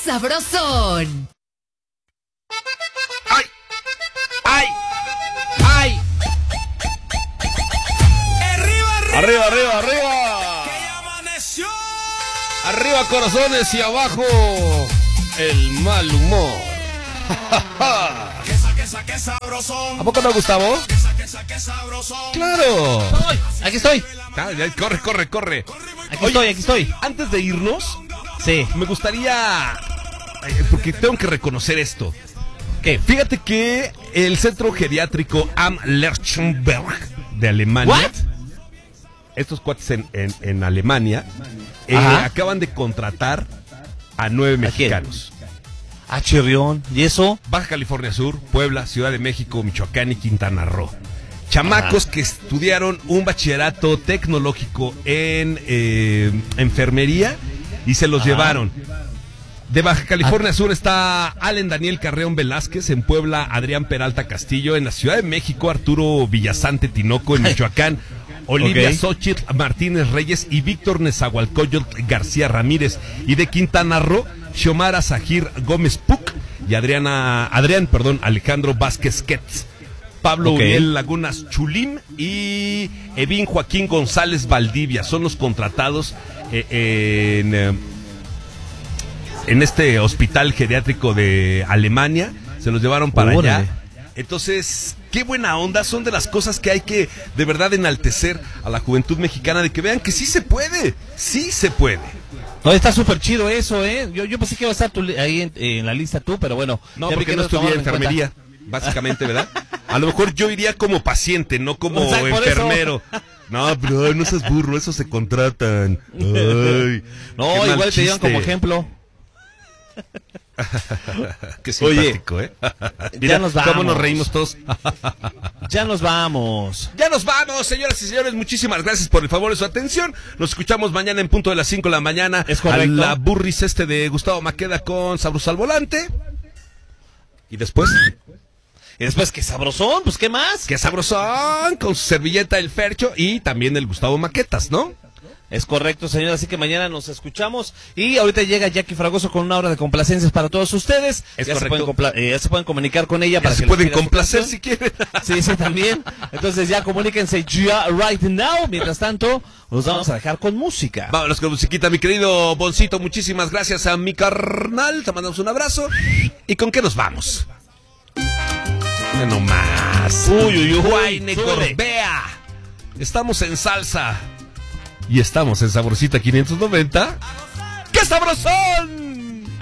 sabrosón! ¡Ay! ¡Ay! ¡Ay! ¡Arriba, arriba, arriba! Arriba corazones y abajo el mal humor. ¿A poco no, Gustavo? ¡Claro! Aquí estoy. Corre, corre, corre. Aquí estoy. Antes de irnos, Sí. me gustaría, porque tengo que reconocer esto. ¿Qué? Fíjate que el centro geriátrico Am Lerchenberg de Alemania, ¿What? estos cuates en Alemania, Ajá. acaban de contratar a 9 mexicanos. Ah, chirrión. ¿Y eso? Baja California Sur, Puebla, Ciudad de México, Michoacán y Quintana Roo. Chamacos que estudiaron un bachillerato tecnológico en enfermería y se los llevaron. De Baja California Sur está Allen Daniel Carreón Velázquez, en Puebla Adrián Peralta Castillo, en la Ciudad de México Arturo Villasante Tinoco, en Michoacán Olivia Xochitl Martínez Reyes y Víctor Nezahualcóyotl García Ramírez, y de Quintana Roo Xiomara Zahir Gómez Puc y Adrián Alejandro Vázquez Ketz, Pablo Uriel Lagunas Chulim y Evin Joaquín González Valdivia son los contratados en este hospital geriátrico de Alemania. Se los llevaron para allá. Entonces, qué buena onda. Son de las cosas que hay que de verdad enaltecer a la juventud mexicana, de que vean que sí se puede. Sí se puede. No, está súper chido eso, ¿eh? Yo pensé que iba a estar ahí en la lista tú, pero bueno. No, porque no estudié enfermería, básicamente, ¿verdad? A lo mejor yo iría como paciente, no como enfermero. No, bro, no seas burro, esos se contratan. Ay, no, igual te dieron como ejemplo. Qué simpático. Oye, mira, ya nos vamos. ¿Cómo nos reímos todos? Ya nos vamos. Ya nos vamos, señoras y señores. Muchísimas gracias por el favor de su atención. Nos escuchamos mañana en punto de las 5 de la mañana. Es correcto. A la burris de Gustavo Maqueda con Sabroso al Volante. Y después... Y después, qué sabrosón, pues qué más. Qué sabrosón, con su servilleta el Fercho y también el Gustavo Maquetas, ¿no? Es correcto, señor, así que mañana nos escuchamos. Y ahorita llega Jackie Fragoso con una hora de complacencias para todos ustedes. Es ya correcto. ya se pueden comunicar con ella. Ya para se que pueden les pida complacer su si quieren. Sí, sí, también. Entonces ya comuníquense ya right now. Mientras tanto, nos vamos a dejar con música. Vámonos con musiquita, mi querido Boncito. Muchísimas gracias a mi carnal. Te mandamos un abrazo. ¿Y con qué nos vamos? No más. Guayne Corbea. Estamos en salsa. Y estamos en Sabrosita 590. ¡Qué sabrosón!